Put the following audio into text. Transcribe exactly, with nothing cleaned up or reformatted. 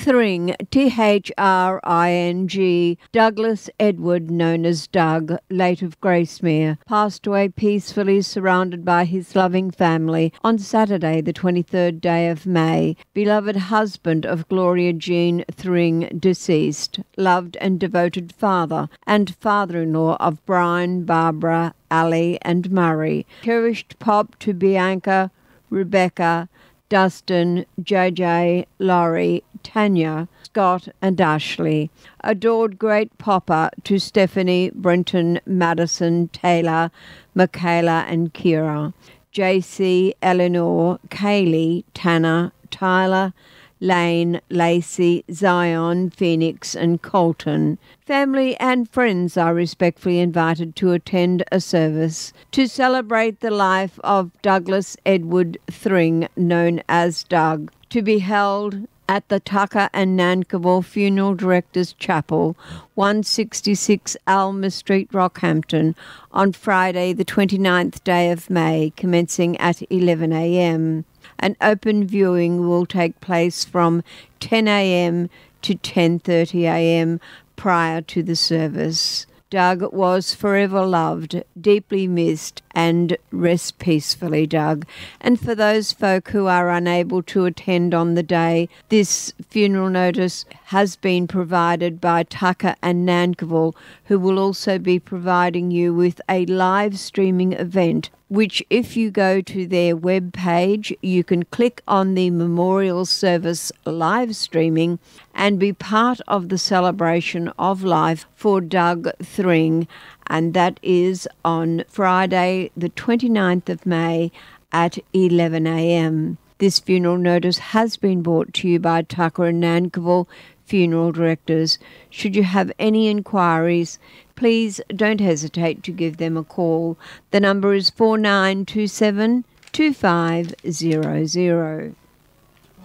Thring, T H R I N G, Douglas Edward, known as Doug, late of Gracemere, passed away peacefully surrounded by his loving family on Saturday, the twenty-third day of May. Beloved husband of Gloria Jean Thring, deceased, loved and devoted father, and father-in-law of Brian, Barbara, Ali and Murray. Cherished pop to Bianca, Rebecca, Dustin, J J, Laurie, Tanya, Scott and Ashley. Adored great popper to Stephanie, Brenton, Madison, Taylor, Michaela and Kira. J C, Eleanor, Kaylee, Tanner, Tyler, Lane, Lacey, Zion, Phoenix and Colton. Family and friends are respectfully invited to attend a service to celebrate the life of Douglas Edward Thring, known as Doug, to be held at the Tucker and Nankerville Funeral Directors Chapel, one sixty-six Alma Street, Rockhampton, on Friday the twenty-ninth day of May, commencing at eleven a m An open viewing will take place from ten a m to ten thirty a m prior to the service. Doug was forever loved, deeply missed, and rest peacefully, Doug. And for those folk who are unable to attend on the day, this funeral notice has been provided by Tucker and Nankerville, who will also be providing you with a live streaming event, which if you go to their web page, you can click on the memorial service live streaming and be part of the celebration of life for Doug Thring, and that is on Friday the twenty-ninth of May at eleven a m This funeral notice has been brought to you by Tucker and Nankerville Funeral Directors. Should you have any inquiries, please don't hesitate to give them a call. The number is four nine two seven, two five zero zero.